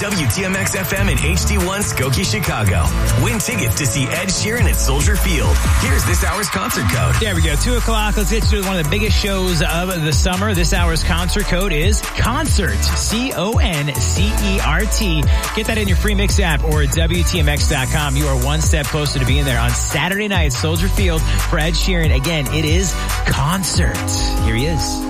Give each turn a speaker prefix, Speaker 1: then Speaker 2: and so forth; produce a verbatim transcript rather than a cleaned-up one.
Speaker 1: W T M X F M and H D one Skokie, Chicago. Win tickets to see Ed Sheeran at Soldier Field. Here's this hour's concert code.
Speaker 2: There we go. Two o'clock. Let's get to one of the biggest shows of the summer. This hour's concert code is CONCERT. C O N C E R T. Get that in your free mix app or W T M X dot com. You are one step closer to being there on Saturday night, Soldier Field for Ed Sheeran. Again, it is CONCERT. Here he is.